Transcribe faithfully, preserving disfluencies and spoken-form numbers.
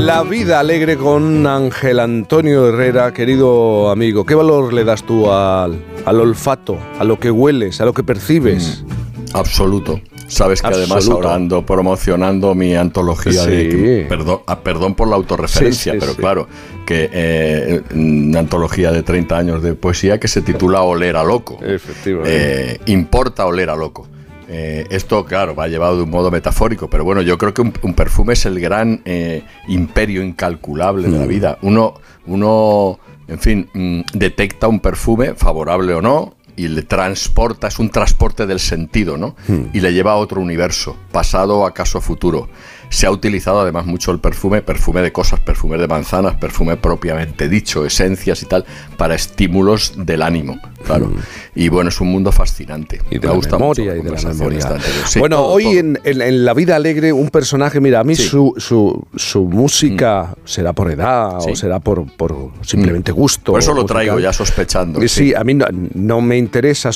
La vida alegre con Ángel Antonio Herrera, querido amigo. ¿Qué valor le das tú al, al olfato, a lo que hueles, a lo que percibes? Mm, absoluto. Sabes que Absoluto. Además ahora ando promocionando mi antología Sí. de... Perdón, ah, perdón por la autorreferencia, Sí, sí, pero sí. claro, que eh, una antología de treinta años de poesía que se titula Oler a loco. Efectivamente. Eh, importa oler a loco. Eh, esto, claro, va llevado de un modo metafórico, pero bueno, yo creo que un, un perfume es el gran eh, imperio incalculable de la vida. Uno, uno, en fin, mm, detecta un perfume, favorable o no, y le transporta, es un transporte del sentido, ¿no? Hmm. Y le lleva a otro universo, pasado o acaso futuro. Se ha utilizado además mucho el perfume, perfume de cosas, perfume de manzanas, perfume propiamente dicho, esencias y tal, para estímulos del ánimo, claro. Hmm. Y bueno, es un mundo fascinante. Y de Me la gusta memoria mucho y de la memoria. Sí, bueno, todo, hoy todo. En, en, en La Vida Alegre, un personaje, mira, a mí Sí. su, su, su música, mm. será por edad ¿Sí? o será por, por simplemente gusto. Por eso lo musical. traigo ya sospechando. Sí, sí. a mí no, no me interesa